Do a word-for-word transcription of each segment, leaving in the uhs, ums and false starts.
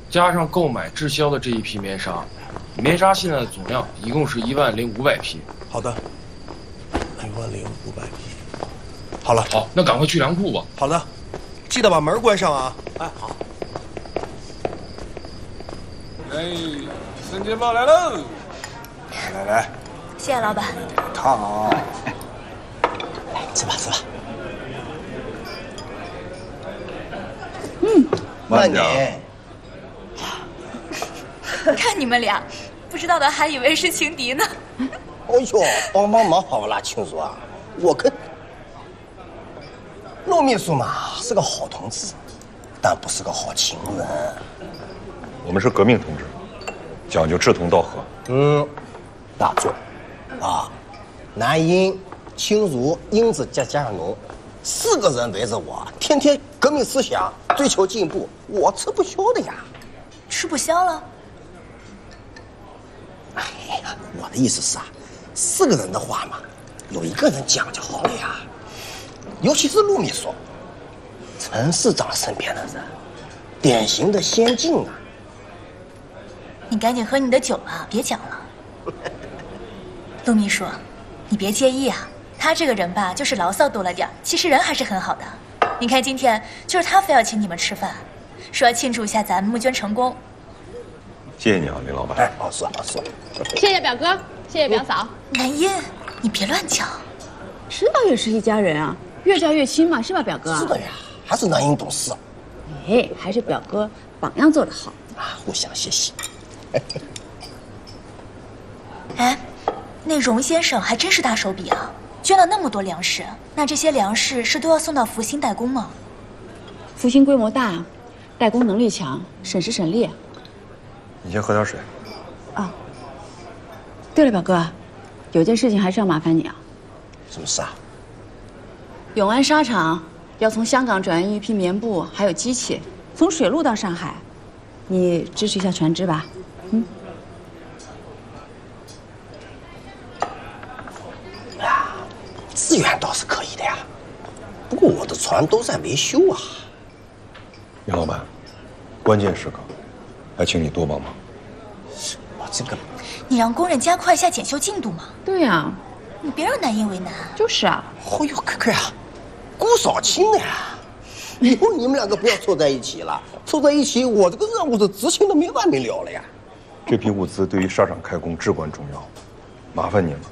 加上购买滞销的这一批棉纱，棉纱现在的总量一共是一万零五百匹。 好的，一万零五百匹。好了， 好，那赶快去粮库吧。 好的，记得把门关上啊。哎，好。 哎，生煎包来喽！ 来来来， 谢谢老板。 烫。 来，吃吧吃吧。 嗯， 慢点。 看你们俩，不知道的还以为是情敌呢。 哎呦，帮帮忙好不啦，庆叔啊！我可陆秘书嘛是个好同志，但不是个好情人。 我们是革命同志，讲究志同道合。 嗯，大作啊，南英、青如、英子加加上侬，四个人围着我，天天革命思想，追求进步，我吃不消的呀。 吃不消了？ 哎呀，我的意思是啊，四个人的话嘛，有一个人讲就好了呀。尤其是陆秘书，陈市长身边的人，典型的先进啊。 你赶紧喝你的酒吧，别讲了。陆秘书，你别介意啊，他这个人吧，就是牢骚多了点，其实人还是很好的。你看今天就是他非要请你们吃饭，说要庆祝一下咱们募捐成功。 谢谢你啊，林老板。 哎，好说好说。 谢谢表哥，谢谢表嫂。 南音，你别乱讲。 迟早也是一家人啊，越叫越亲嘛，是吧，表哥？ 是的呀，还是南英懂事。 哎，还是表哥榜样做得好啊，互相谢谢。 哎，那荣先生还真是大手笔啊，捐了那么多粮食。那这些粮食是都要送到福星代工吗？ 福星规模大，代工能力强，省时省力。 你先喝点水。 啊，对了，表哥，有件事情还是要麻烦你啊。 什么事啊？ 永安纱厂要从香港转运一批棉布，还有机器，从水路到上海，你支持一下船只吧。嗯。 呀，资源倒是可以的呀，不过我的船都在维修啊。 林老板，关键时刻，还请你多帮忙。 我这个， 你让工人加快一下检修进度嘛。 对呀、啊， 你别让南英为难。 就是啊。 哦呦，可可呀，顾少卿呀，以后你们两个不要凑在一起了，凑在一起，我这个任务是执行的没完没了了呀。 这批物资对于纱厂开工至关重要，麻烦您了。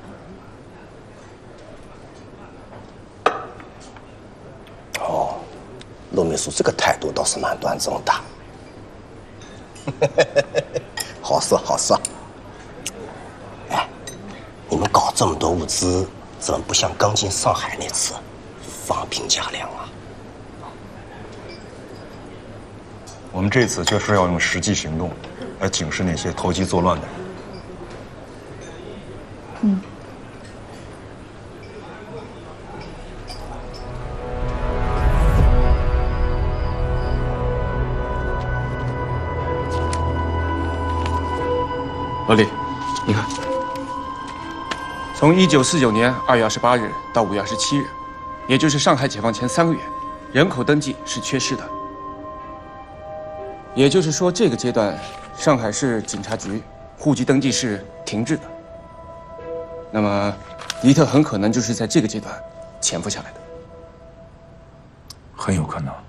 哦，陆秘书这个态度倒是蛮端正的。好事好事。哎，你们搞这么多物资，怎么不像刚进上海那次放平价量啊？ 我们这次就是要用实际行动来警示那些投机作乱的人。 嗯。 老李，你看，从一九四九年二月二十八日到五月二十七日，也就是上海解放前三个月，人口登记是缺失的。也就是说，这个阶段，上海市警察局户籍登记是停滞的。那么，尼特很可能就是在这个阶段潜伏下来的。 很有可能。